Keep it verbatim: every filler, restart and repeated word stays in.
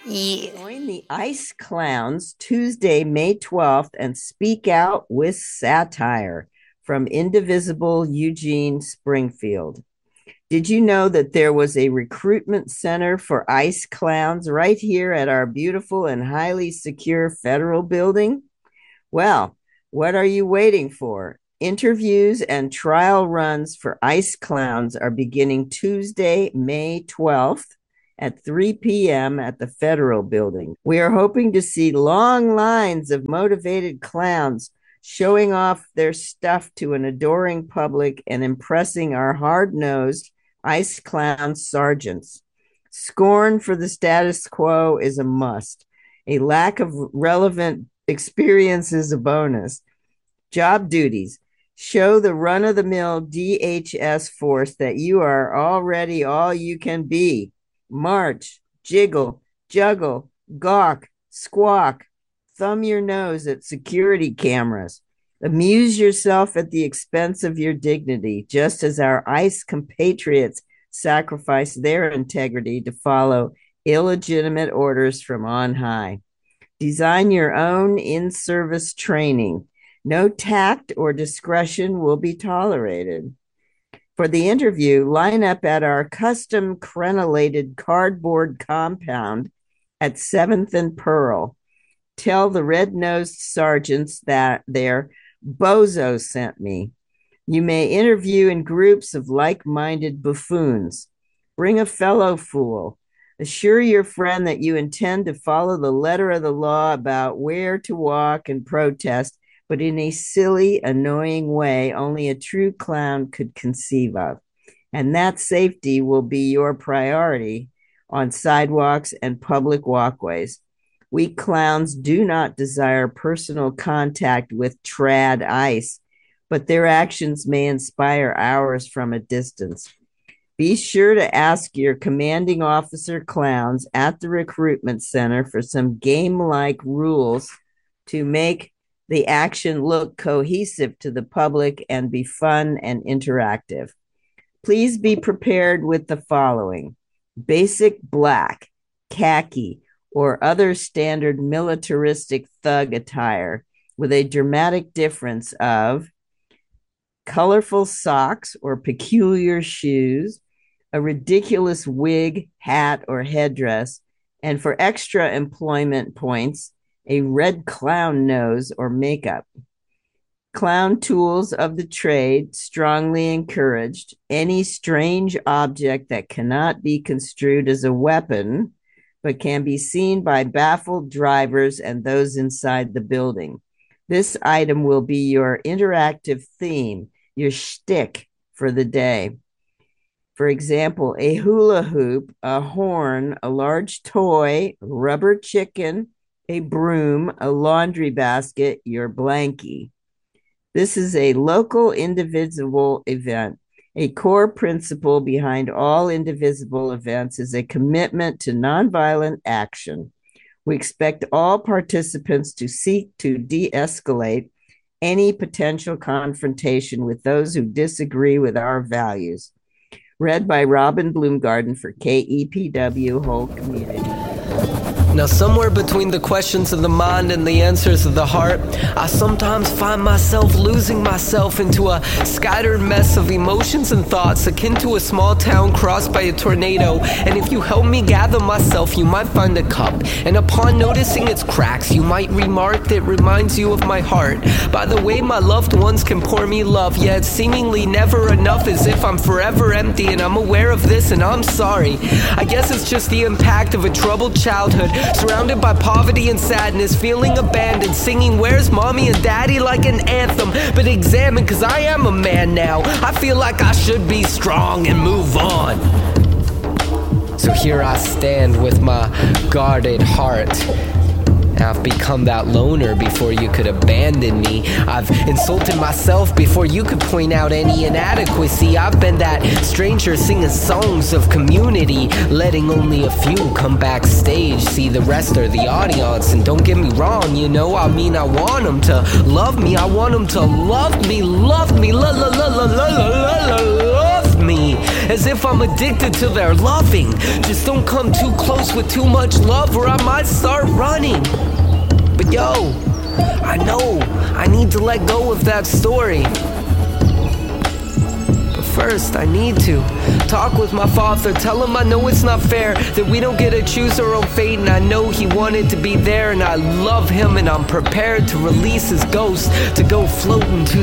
Yeah. Join the Ice Clowns Tuesday, May twelfth, and speak out with satire from Indivisible Eugene Springfield. Did you know that there was a recruitment center for ice clowns right here at our beautiful and highly secure federal building? Well, what are you waiting for? Interviews and trial runs for ice clowns are beginning Tuesday, May twelfth at three p.m. at the Federal Building. We are hoping to see long lines of motivated clowns showing off their stuff to an adoring public and impressing our hard-nosed ice clown sergeants. Scorn for the status quo is a must. A lack of relevant experience is a bonus. Job duties. Show the run-of-the-mill D H S force that you are already all you can be. March, jiggle, juggle, gawk, squawk, thumb your nose at security cameras. Amuse yourself at the expense of your dignity, just as our ICE compatriots sacrifice their integrity to follow illegitimate orders from on high. Design your own in-service training. No tact or discretion will be tolerated. For the interview, line up at our custom crenellated cardboard compound at seventh and Pearl. Tell the red-nosed sergeants that their bozo sent me. You may interview in groups of like-minded buffoons. Bring a fellow fool. Assure your friend that you intend to follow the letter of the law about where to walk and protest, but in a silly, annoying way only a true clown could conceive of. And that safety will be your priority on sidewalks and public walkways. We clowns do not desire personal contact with trad ice, but their actions may inspire ours from a distance. Be sure to ask your commanding officer clowns at the recruitment center for some game-like rules to make the action look cohesive to the public and be fun and interactive. Please be prepared with the following: basic black, khaki, or other standard militaristic thug attire with a dramatic difference of colorful socks or peculiar shoes, a ridiculous wig, hat, or headdress, and for extra employment points, a red clown nose or makeup. Clown tools of the trade strongly encouraged. Any strange object that cannot be construed as a weapon, but can be seen by baffled drivers and those inside the building. This item will be your interactive theme, your shtick for the day. For example, a hula hoop, a horn, a large toy, rubber chicken, a broom, a laundry basket, your blankie. This is a local indivisible event. A core principle behind all indivisible events is a commitment to nonviolent action. We expect all participants to seek to de-escalate any potential confrontation with those who disagree with our values. Read by Robin Bloomgarden for K E P W Whole Community. Now, somewhere between the questions of the mind and the answers of the heart, I sometimes find myself losing myself into a scattered mess of emotions and thoughts akin to a small town crossed by a tornado. And if you help me gather myself, you might find a cup. And upon noticing its cracks, you might remark that it reminds you of my heart. By the way, my loved ones can pour me love, yet seemingly never enough, as if I'm forever empty. And I'm aware of this, and I'm sorry. I guess it's just the impact of a troubled childhood, surrounded by poverty and sadness, feeling abandoned, singing "Where's Mommy and Daddy" like an anthem. But examine, cause I am a man now. I feel like I should be strong and move on. So here I stand with my guarded heart. I've become that loner before you could abandon me. I've insulted myself before you could point out any inadequacy. I've been that stranger singing songs of community, letting only a few come backstage, see the rest are the audience. And don't get me wrong, you know, I mean, I want them to love me. I want them to love me, love me, la la la la la la la love me. me, as if I'm addicted to their loving. Just don't come too close with too much love or I might start running. But yo, I know I need to let go of that story. But first I need to talk with my father, tell him I know it's not fair that we don't get to choose our own fate, and I know he wanted to be there, and I love him, and I'm prepared to release his ghost to go floating to